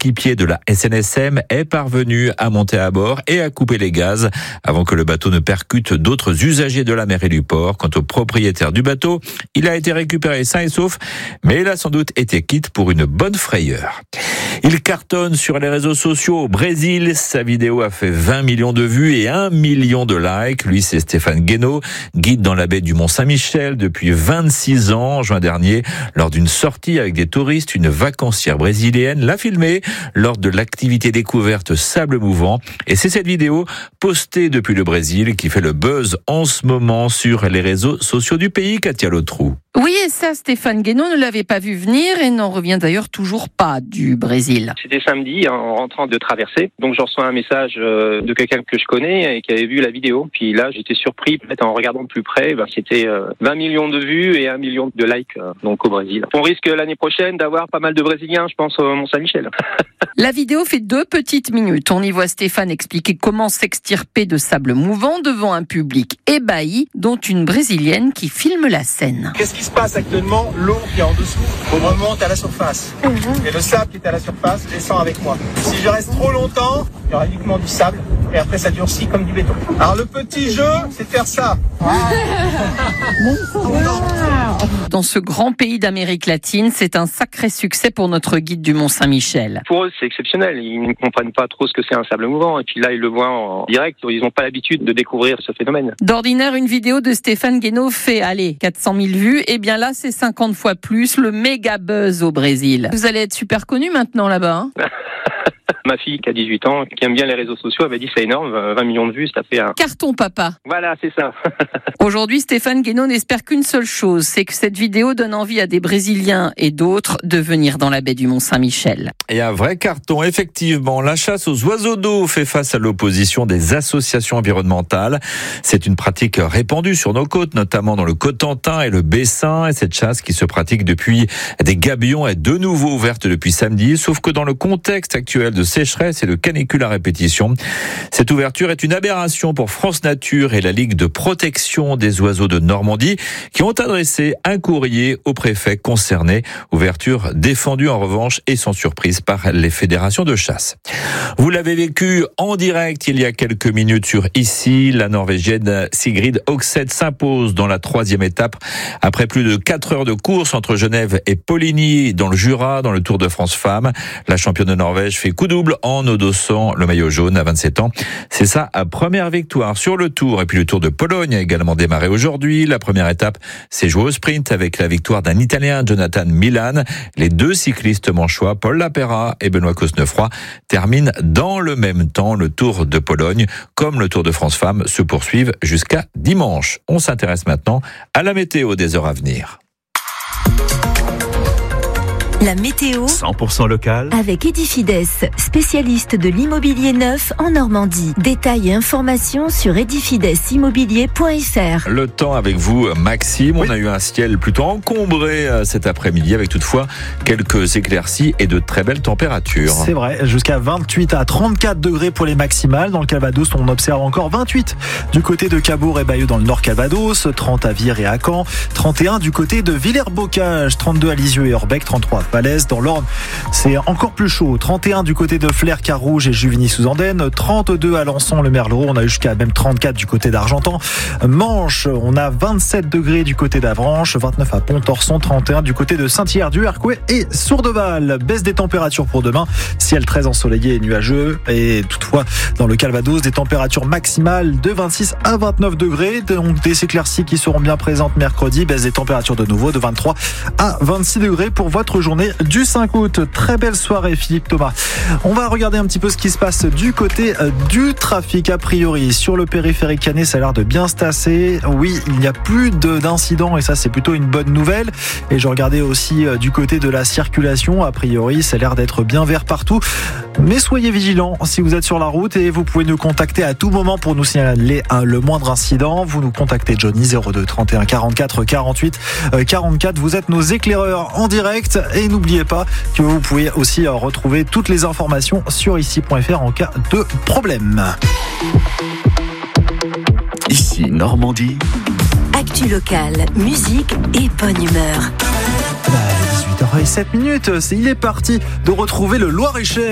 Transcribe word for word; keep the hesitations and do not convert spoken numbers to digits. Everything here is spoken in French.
coéquipier de la S N S M est parvenu à monter à bord et à couper les gaz avant que le bateau ne percute d'autres usagers de la mer et du port. Quant au propriétaire du bateau, il a été récupéré sain et sauf, mais il a sans doute été quitte pour une bonne frayeur. Il cartonne sur les réseaux sociaux au Brésil. Sa vidéo a fait vingt millions de vues et un million de likes. Lui, c'est Stéphane Guénaud, guide dans la baie du Mont-Saint-Michel depuis vingt-six ans. En juin dernier, lors d'une sortie avec des touristes, une vacancière brésilienne l'a filmé lors de l'activité découverte Sable Mouvant. Et c'est cette vidéo postée depuis le Brésil qui fait le buzz en ce moment sur les réseaux sociaux du pays. Katia Lotrou. Oui, et ça, Stéphane Guénaud ne l'avait pas vu venir et n'en revient d'ailleurs toujours pas du Brésil. C'était samedi, en rentrant de traversée. Donc, je reçois un message de quelqu'un que je connais et qui avait vu la vidéo. Puis là, j'étais surpris. Peut-être en regardant de plus près, ben, c'était vingt millions de vues et un million de likes donc au Brésil. On risque l'année prochaine d'avoir pas mal de Brésiliens, je pense, au Mont-Saint-Michel. La vidéo fait deux petites minutes. On y voit Stéphane expliquer comment s'extirper de sable mouvant devant un public ébahi, dont une Brésilienne qui filme la scène. Qu'est-ce qui se passe actuellement? L'eau qui est en dessous remonte à la surface. Et le sable qui est à la surface descend avec moi. Si je reste trop longtemps, il y aura uniquement du sable et après ça durcit comme du béton. Alors le petit jeu, c'est de faire ça. Dans ce grand pays d'Amérique latine, c'est un sacré succès pour notre guide du Mont-Saint-Michel. Pour eux, c'est exceptionnel. Ils ne comprennent pas trop ce que c'est un sable mouvant. Et puis là, ils le voient en direct. Ils n'ont pas l'habitude de découvrir ce phénomène. D'ordinaire, une vidéo de Stéphane Guénaud fait, allez, quatre cent mille vues. Et bien là, c'est cinquante fois plus, le méga buzz au Brésil. Vous allez être super connu maintenant là-bas, hein. Ma fille qui a dix-huit ans, qui aime bien les réseaux sociaux, elle m'a dit c'est énorme, vingt millions de vues, ça fait un... Carton papa. Voilà, c'est ça. Aujourd'hui, Stéphane Guénaud n'espère qu'une seule chose, c'est que cette vidéo donne envie à des Brésiliens et d'autres de venir dans la baie du Mont-Saint-Michel. Et un vrai carton, effectivement. La chasse aux oiseaux d'eau fait face à l'opposition des associations environnementales. C'est une pratique répandue sur nos côtes, notamment dans le Cotentin et le Bessin. Et cette chasse qui se pratique depuis des gabions est de nouveau ouverte depuis samedi, sauf que dans le contexte actuel de sécheresse et de canicule à répétition, cette ouverture est une aberration pour France Nature et la Ligue de protection des oiseaux de Normandie qui ont adressé un courrier au préfet concerné. Ouverture défendue en revanche et sans surprise par les fédérations de chasse. Vous l'avez vécu en direct il y a quelques minutes sur Ici. La Norvégienne Sigrid Høgseth s'impose dans la troisième étape après plus de quatre heures de course entre Genève et Poligny dans le Jura, dans le Tour de France Femmes. La championne de Norvège fait coup double en endossant le maillot jaune à vingt-sept ans. C'est sa première victoire sur le Tour. Et puis le Tour de Pologne a également démarré aujourd'hui. La première étape s'est jouée au sprint avec la victoire d'un Italien, Jonathan Milan. Les deux cyclistes manchois, Paul Lapera et Benoît Cosnefroy, terminent dans le même temps le Tour de Pologne. Comme le Tour de France Femmes se poursuivent jusqu'à dimanche. On s'intéresse maintenant à la météo des heures à venir. La météo cent pour cent local avec Edifides, spécialiste de l'immobilier neuf en Normandie. Détails et informations sur edifides immobilier point f r. Le temps avec vous, Maxime. Oui. On a eu un ciel plutôt encombré cet après-midi avec toutefois quelques éclaircies et de très belles températures. C'est vrai, jusqu'à vingt-huit à trente-quatre degrés pour les maximales. Dans le Calvados, on observe encore vingt-huit du côté de Cabourg et Bayeux dans le Nord Calvados, trente à Vire et à Caen, trente et un du côté de Villers-Bocage, trente-deux à Lisieux et Orbec, trente-trois à Falaise. Dans l'Orne, c'est encore plus chaud. trente et un du côté de Flers, Carouge et Juvigny-sous-Andenne. trente-deux à Lançon, le Merleau. On a eu jusqu'à même trente-quatre du côté d'Argentan. Manche, on a vingt-sept degrés du côté d'Avranches, vingt-neuf à Pont-Orson, trente et un du côté de Saint-Hilaire-du-Harcouët et Sourdeval. Baisse des températures pour demain. Ciel très ensoleillé et nuageux. Et toutefois, dans le Calvados, des températures maximales de vingt-six à vingt-neuf degrés. Donc des éclaircies qui seront bien présentes mercredi. Baisse des températures de nouveau de vingt-trois à vingt-six degrés pour votre journée du cinq août. Très belle soirée, Philippe Thomas. On va regarder un petit peu ce qui se passe du côté du trafic. A priori, sur le périphérique canet, ça a l'air de bien se tasser. Oui, il n'y a plus de, d'incidents et ça, c'est plutôt une bonne nouvelle. Et je regardais aussi du côté de la circulation. A priori, ça a l'air d'être bien vert partout. Mais soyez vigilants si vous êtes sur la route et vous pouvez nous contacter à tout moment pour nous signaler le moindre incident. Vous nous contactez Johnny zéro deux trente et un quarante-quatre quarante-huit quarante-quatre. Vous êtes nos éclaireurs en direct et n'oubliez pas que vous pouvez aussi retrouver toutes les informations sur ici point f r en cas de problème. Ici Normandie. Actu locale, musique et bonne humeur. dix-huit heures zéro sept minutes, il est parti de retrouver le Loir-et-Cher.